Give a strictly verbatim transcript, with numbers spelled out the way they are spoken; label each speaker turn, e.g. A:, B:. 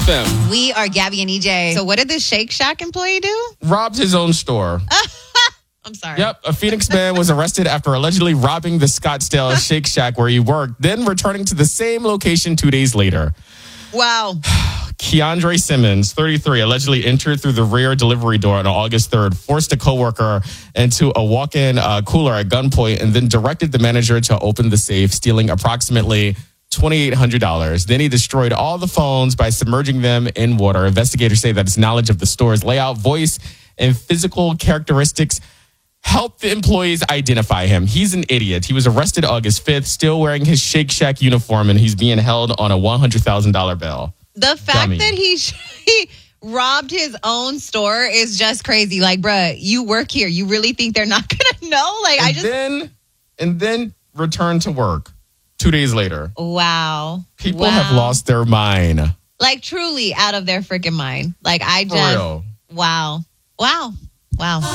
A: Them.
B: We are Gabby and E J. So what did this Shake Shack employee do?
A: Robbed his own store.
B: I'm sorry.
A: Yep. A Phoenix man was arrested after allegedly robbing the Scottsdale Shake Shack where he worked, then returning to the same location two days later.
B: Wow.
A: Keandre Simmons, thirty-three, allegedly entered through the rear delivery door on August third, forced a coworker into a walk-in uh, cooler at gunpoint, and then directed the manager to open the safe, stealing approximately two thousand eight hundred dollars. Then he destroyed all the phones by submerging them in water. Investigators say that his knowledge of the store's layout, voice, and physical characteristics helped the employees identify him. He's an idiot. He was arrested August fifth, still wearing his Shake Shack uniform, and he's being held on a one hundred thousand dollars bill.
B: The fact
A: Dummy.
B: that he, he robbed his own store is just crazy. Like, bruh, you work here. You really think they're not going to know? Like,
A: and
B: I just...
A: Then, and then return to work two days later.
B: Wow.
A: People
B: wow.
A: have lost their mind.
B: Like, truly out of their freaking mind. Like, I
A: For
B: just...
A: real.
B: Wow. Wow. Wow.